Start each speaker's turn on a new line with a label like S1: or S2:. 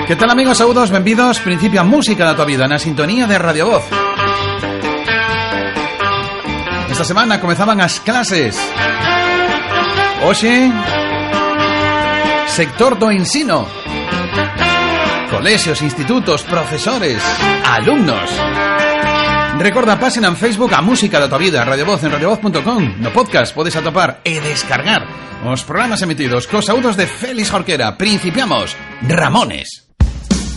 S1: Que tal, amigos? Saúdos, benvidos. Principio a música da tua vida na sintonía de Radio Voz. Esta semana comezaban as clases. Hoxe, sector do ensino. Colexios, institutos, profesores, alumnos. Recorda a página en Facebook A Música da tua vida, Radio Voz, en radiovoz.com. No podcast podes atopar e descargar os programas emitidos cos saúdos de Félix Jorquera. Principiamos, Ramones.